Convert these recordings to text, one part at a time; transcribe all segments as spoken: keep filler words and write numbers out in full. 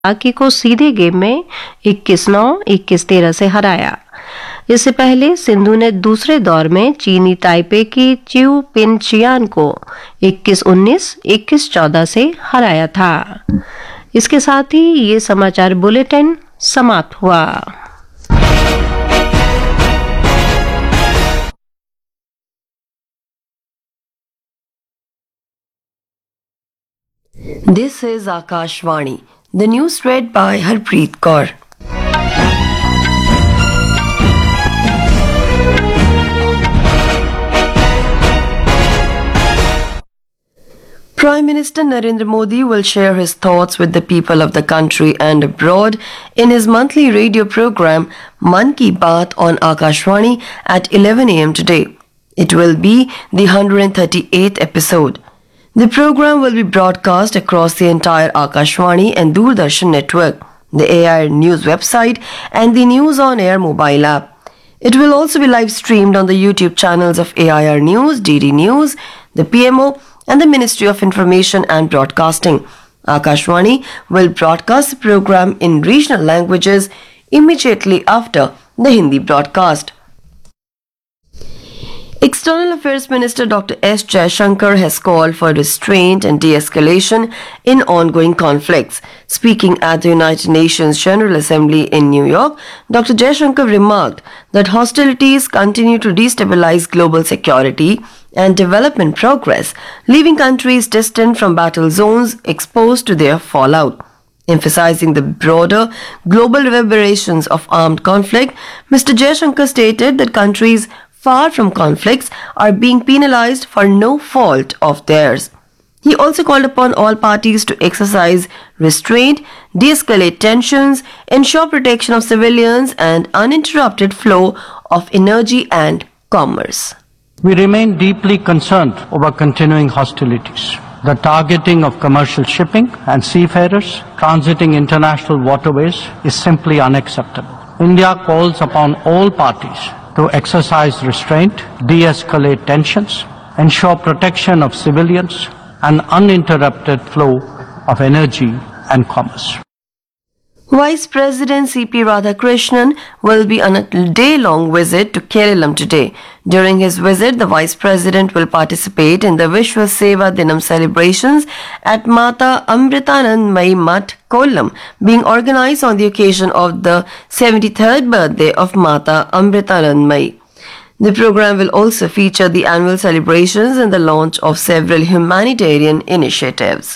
आकी को सीधे गेम में इक्कीस नौ, इक्कीस तेरह से हराया। इससे पहले सिंधु ने दूसरे दौर में चीनी ताइपे की च्यू पिन चियान को इक्कीस उन्नीस, इक्कीस चौदह से हराया था। इसके साथ ही ये समाचार बुलेटिन समाप्त हुआ। This is Akashvani. The news read by Harpreet Kaur. Prime Minister Narendra Modi will share his thoughts with the people of the country and abroad in his monthly radio program Mann Ki Baat on Akashvani at eleven a m today. It will be the one hundred thirty-eighth episode. The program will be broadcast across the entire Akashvani and Doordarshan network, the A I R News website and the News on Air mobile app. It will also be live streamed on the YouTube channels of A I R News, D D News, the P M O and the Ministry of Information and Broadcasting. Akashvani will broadcast the program in regional languages immediately after the Hindi broadcast. External Affairs Minister Doctor S Jaishankar has called for restraint and de-escalation in ongoing conflicts. Speaking at the United Nations General Assembly in New York, Doctor Jaishankar remarked that hostilities continue to destabilize global security and development progress, leaving countries distant from battle zones exposed to their fallout. Emphasizing the broader global reverberations of armed conflict, Mister Jaishankar stated that countries far from conflicts are being penalized for no fault of theirs. He also called upon all parties to exercise restraint, de-escalate tensions, ensure protection of civilians and uninterrupted flow of energy and commerce. We remain deeply concerned over continuing hostilities. The targeting of commercial shipping and seafarers transiting international waterways is simply unacceptable. India calls upon all parties to exercise restraint, de-escalate tensions, ensure protection of civilians, and uninterrupted flow of energy and commerce. Vice President C P Radhakrishnan will be on a day-long visit to Kerala today. During his visit, the Vice President will participate in the Vishwa Seva Dinam celebrations at Mata Amritanandmayi Math, Kollam, being organized on the occasion of the seventy-third birthday of Mata Amritanandmayi. The program will also feature the annual celebrations and the launch of several humanitarian initiatives.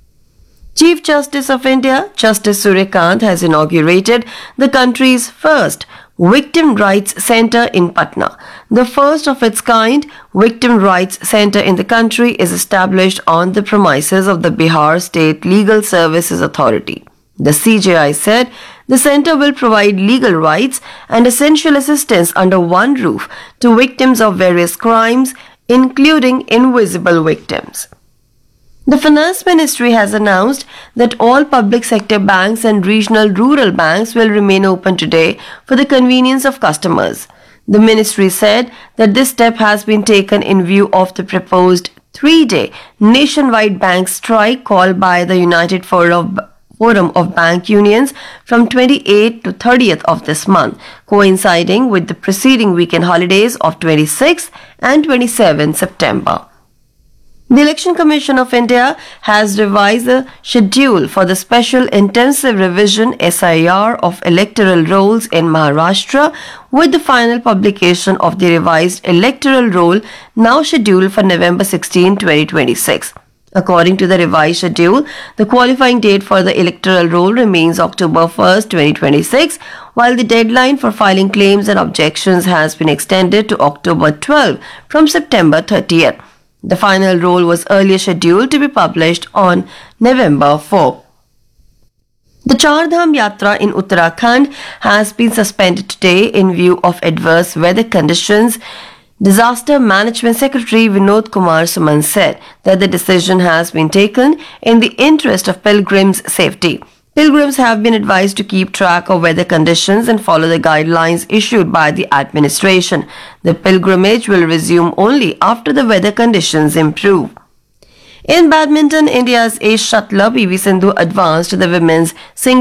Chief Justice of India, Justice Surya Kant, has inaugurated the country's first Victim Rights Centre in Patna. The first of its kind Victim Rights Centre in the country is established on the premises of the Bihar State Legal Services Authority. The C J I said the centre will provide legal rights and essential assistance under one roof to victims of various crimes, including invisible victims. The Finance Ministry has announced that all public sector banks and regional rural banks will remain open today for the convenience of customers. The ministry said that this step has been taken in view of the proposed three-day nationwide bank strike called by the United Forum of Bank Unions from twenty-eighth to thirtieth of this month, coinciding with the preceding weekend holidays of twenty-sixth and twenty-seventh September. The Election Commission of India has revised the schedule for the Special Intensive Revision S I R of electoral rolls in Maharashtra, with the final publication of the revised electoral roll now scheduled for November sixteenth, twenty twenty-six. According to the revised schedule, the qualifying date for the electoral roll remains October first, twenty twenty-six, while the deadline for filing claims and objections has been extended to October twelfth from September thirtieth. The final roll was earlier scheduled to be published on November fourth. The Char Dham Yatra in Uttarakhand has been suspended today in view of adverse weather conditions. Disaster Management Secretary Vinod Kumar Suman said that the decision has been taken in the interest of pilgrims' safety. Pilgrims have been advised to keep track of weather conditions and follow the guidelines issued by the administration. The pilgrimage will resume only after the weather conditions improve. In badminton, India's ace shuttler P V Sindhu advanced to the women's singles